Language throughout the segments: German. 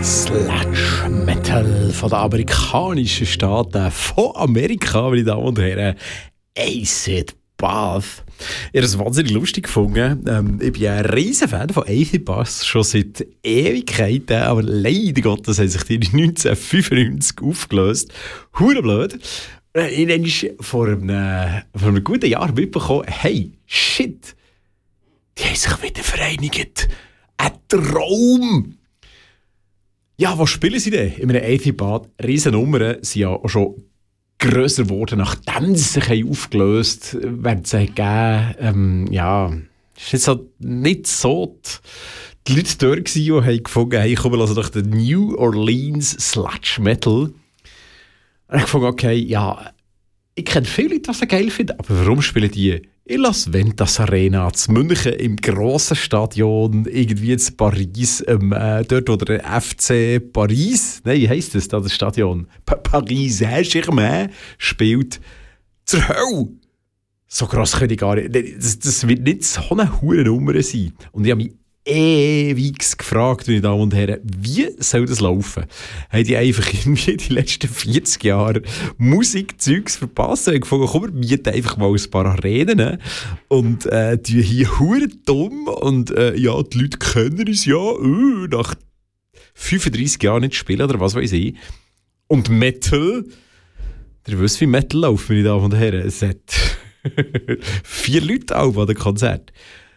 Sludge Metal von den amerikanischen Staaten, von Amerika, meine Damen und Herren, Acid Bath. Ich habe es wahnsinnig lustig gefunden. Ich bin ein riesen Fan von Acid Bath, schon seit Ewigkeiten, aber leider Gottes haben sich die 1995 aufgelöst. Hurenblöd. Ich habe vor einem guten Jahr mitbekommen, hey, shit, die haben sich wieder vereinigt. Ein Traum! Ja, was spielen sie denn? In einem Acid Bath, riesen Nummern, sind ja auch schon grösser geworden, nachdem sie sich aufgelöst haben, werden sie gegeben. Es war nicht so die Leute dort, die haben gefunden, hey, komm, lass doch den New Orleans Sludge Metal. Und ich habe gefunden, okay, ja, ich kenne viele Leute, die sie geil finden, aber warum spielen die in Las Ventas Arena, in München, im grossen Stadion, irgendwie in Paris, dort wo der FC Paris, nein, wie heisst das da, das Stadion? Paris Saint-Germain spielt zur Hölle. So krass könnte ich gar nicht. Das wird nicht so eine hure Nummer sein. Und ich habe mich ewig gefragt, meine Damen und Herren, wie soll das laufen? Haben die einfach irgendwie die letzten 40 Jahre Musikzeugs verpasst? Ich gefunden, komm, wir mieten einfach mal ein paar Arenen und die hier hure dumm und ja, die Leute können uns ja nach 35 Jahren nicht spielen oder was weiß ich. Und Metal, ihr wisst, wie Metal läuft, meine Damen und Herren. Es hat 4 Leute auf an dem Konzert.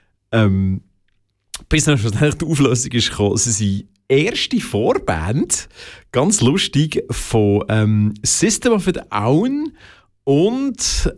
Bis dann schlussendlich die Auflösung ist gekommen, sie sind erste Vorband, ganz lustig, von System of a Down und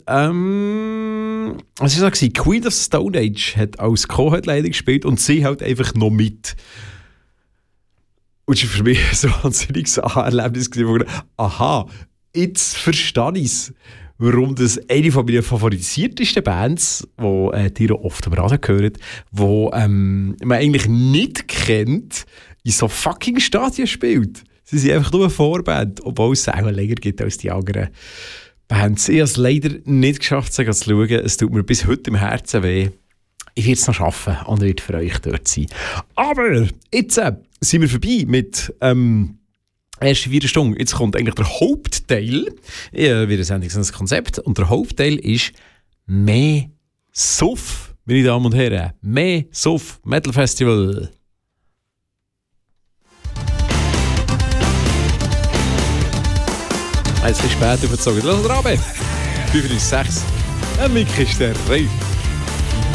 was war das? Queen of Stone Age hat als Co-Headliner gespielt und sie halt einfach noch mit. Und das war für mich so ein wahnsinniges Erlebnis gewesen. Aha, jetzt verstehe ich es, warum das eine von meinen favorisiertesten Bands, die ihr oft am Radio hört, die man eigentlich nicht kennt, in so fucking Stadien spielt. Sie sind einfach nur eine Vorband, obwohl es auch länger gibt als die anderen Bands. Ich habe es leider nicht geschafft, sie zu schauen. Es tut mir bis heute im Herzen weh. Ich werde es noch schaffen und werde für euch dort sein. Aber jetzt sind wir vorbei mit erste 4 Stunden. Jetzt kommt eigentlich der Hauptteil. Ja, wieder ein Konzept. Und der Hauptteil ist mehr Suff, meine Damen und Herren. Mehr Suff Metal Festival. Jetzt ist spät überzogen. Los, Rabe! 5 bis 6. Ein Mick ist der Reif.